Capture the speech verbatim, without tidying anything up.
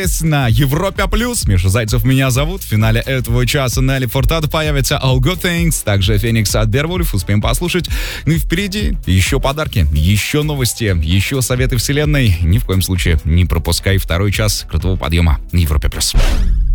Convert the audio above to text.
На Европе Плюс. Миша Зайцев меня зовут. В финале этого часа Нелли Фуртадо появится All Good Things. Также Феникс от Беовульф. Успеем послушать. Ну и впереди еще подарки, еще новости, еще советы вселенной. Ни в коем случае не пропускай второй час крутого подъема на Европе Плюс.